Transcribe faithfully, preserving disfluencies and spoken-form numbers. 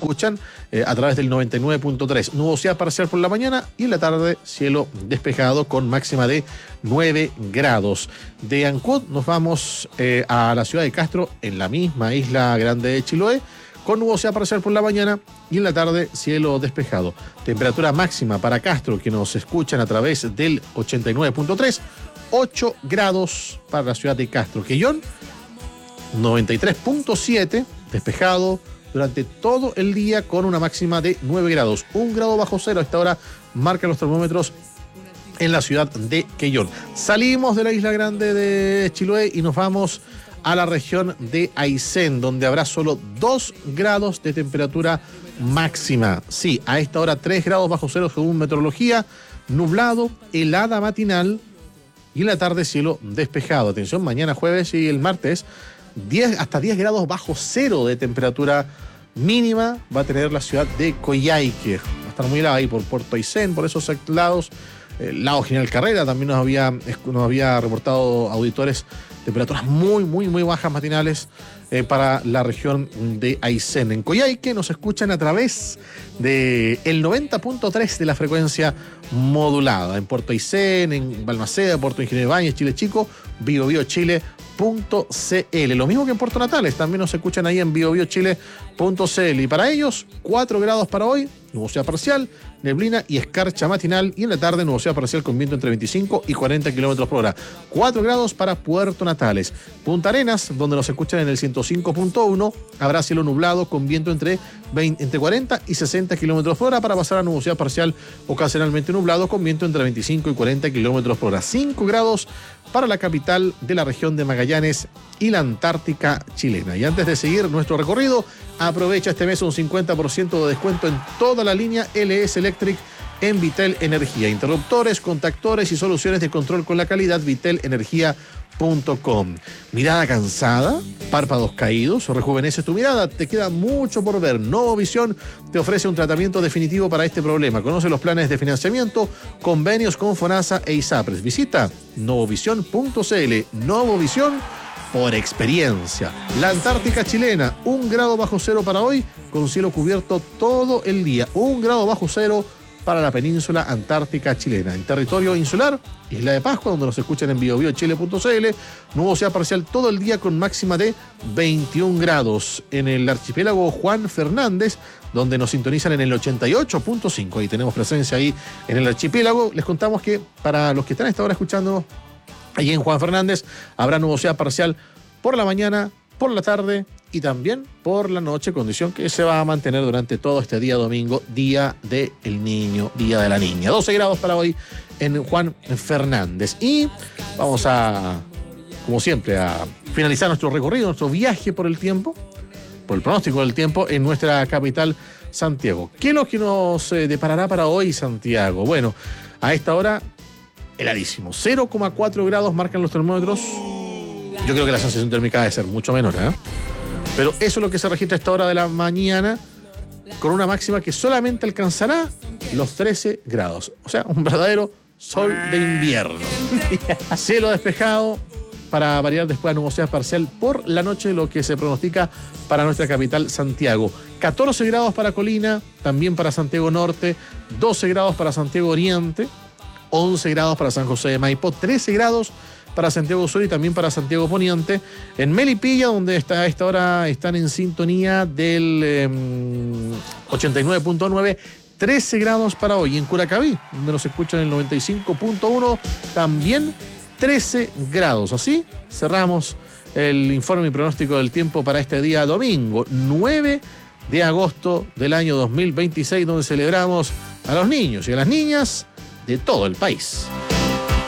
escuchan eh, a través del noventa y nueve punto tres. Nubosidad parcial por la mañana y en la tarde cielo despejado con máxima de nueve grados. De Ancud nos vamos eh, a la ciudad de Castro, en la misma isla grande de Chiloé, con nubosidad parcial por la mañana y en la tarde cielo despejado. Temperatura máxima para Castro, que nos escuchan a través del ochenta y nueve punto tres, ocho grados para la ciudad de Castro. Quellón, noventa y tres punto siete, despejado durante todo el día con una máxima de nueve grados. Un grado bajo cero a esta hora marcan los termómetros en la ciudad de Quellón. Salimos de la isla grande de Chiloé y nos vamos a la región de Aysén, donde habrá solo dos grados de temperatura máxima. Sí, a esta hora tres grados bajo cero según meteorología, nublado, helada matinal y en la tarde cielo despejado. Atención, mañana jueves y el martes, diez, hasta diez grados bajo cero de temperatura mínima va a tener la ciudad de Coyhaique. Va a estar muy helada ahí por Puerto Aysén, por esos lados. El lado General Carrera también nos había, nos había reportado auditores temperaturas muy, muy, muy bajas matinales eh, para la región de Aysén. En Coyhaique nos escuchan a través del noventa punto tres de la frecuencia modulada. En Puerto Aysén, en Balmaceda, Puerto Ingenio Ibáñez, Chile Chico, biobiochile punto c l. Lo mismo que en Puerto Natales, también nos escuchan ahí en biobiochile punto c l. Y para ellos, cuatro grados para hoy, nubosidad parcial, neblina y escarcha matinal, y en la tarde nubosidad parcial con viento entre veinticinco y cuarenta kilómetros por hora. cuatro grados para Puerto Natales. Punta Arenas, donde nos escuchan en el ciento cinco punto uno, habrá cielo nublado con viento entre, veinte, entre cuarenta y sesenta kilómetros por hora para pasar a nubosidad parcial ocasionalmente nublado con viento entre veinticinco y cuarenta kilómetros por hora. cinco grados para la capital de la región de Magallanes y la Antártica chilena. Y antes de seguir nuestro recorrido, aprovecha este mes un cincuenta por ciento de descuento en toda la línea L S Electric en Vitel Energía. Interruptores, contactores y soluciones de control con la calidad, vitel energía punto com. ¿Mirada cansada? ¿Párpados caídos? ¿O rejuveneces tu mirada? Te queda mucho por ver. Novovisión te ofrece un tratamiento definitivo para este problema. Conoce los planes de financiamiento, convenios con FONASA e ISAPRES. Visita novovisión punto c l. Novovisión por experiencia. La Antártica chilena, un grado bajo cero para hoy, con cielo cubierto todo el día. Un grado bajo cero para la península antártica chilena. En territorio insular, Isla de Pascua, donde nos escuchan en biobiochile punto c l, nubosidad parcial todo el día con máxima de veintiún grados. En el archipiélago Juan Fernández, donde nos sintonizan en el ochenta y ocho punto cinco, ahí tenemos presencia ahí en el archipiélago. Les contamos que para los que están a esta hora escuchándonos allí en Juan Fernández, habrá nubosidad parcial por la mañana, por la tarde y también por la noche, condición que se va a mantener durante todo este día domingo, día del niño, día de la niña. doce grados para hoy en Juan Fernández. Y vamos a, como siempre, a finalizar nuestro recorrido, nuestro viaje por el tiempo, por el pronóstico del tiempo en nuestra capital, Santiago. ¿Qué es lo que nos eh, deparará para hoy, Santiago? Bueno, a esta hora, heladísimo. cero coma cuatro grados marcan los termómetros. Yo creo que la sensación térmica debe ser mucho menor, ¿eh? Pero eso es lo que se registra a esta hora de la mañana, con una máxima que solamente alcanzará los trece grados. O sea, un verdadero sol de invierno. Cielo despejado, para variar después a nubosidad parcial por la noche, lo que se pronostica para nuestra capital, Santiago. catorce grados para Colina, también para Santiago Norte, doce grados para Santiago Oriente, once grados para San José de Maipo, trece grados para Santiago Sur y también para Santiago Poniente. En Melipilla, donde está, a esta hora están en sintonía del eh, ochenta y nueve punto nueve, trece grados para hoy. En Curacaví, donde nos escuchan en el noventa y cinco punto uno, también trece grados. Así cerramos el informe y pronóstico del tiempo para este día domingo, nueve de agosto del año dos mil veintiséis, donde celebramos a los niños y a las niñas de todo el país.